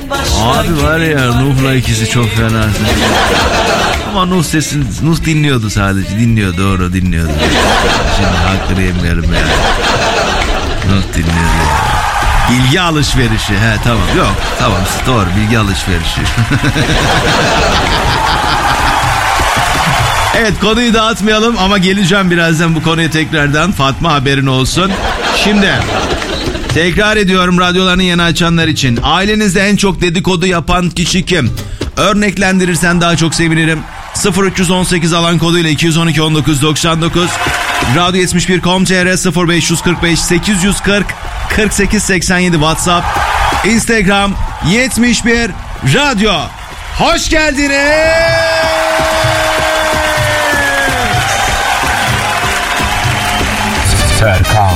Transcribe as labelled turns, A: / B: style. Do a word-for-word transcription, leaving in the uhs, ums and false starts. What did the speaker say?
A: Abi var ya, Nuh'la ikisi çok fena. Ama Nuh sesini, Nuh dinliyordu sadece. Dinliyor, doğru dinliyordu. Şimdi hakkını yemeyelim ya. Nuh dinliyordu ya. Bilgi alışverişi. He tamam. Yok tamam, doğru, bilgi alışverişi. Evet, konuyu dağıtmayalım ama geleceğim birazdan bu konuya tekrardan. Fatma, haberin olsun. Şimdi tekrar ediyorum radyolarını yeni açanlar için. Ailenizde en çok dedikodu yapan kişi kim? Örneklendirirsen daha çok sevinirim. sıfır üç on sekiz alan koduyla iki yüz on iki on dokuz doksan dokuz radyo yetmiş bir nokta com nokta tr sıfır beş kırk beş sekiz yüz kırk kırk sekiz seksen yedi WhatsApp, Instagram yetmiş bir radyo. Hoş geldiniz.
B: Serkan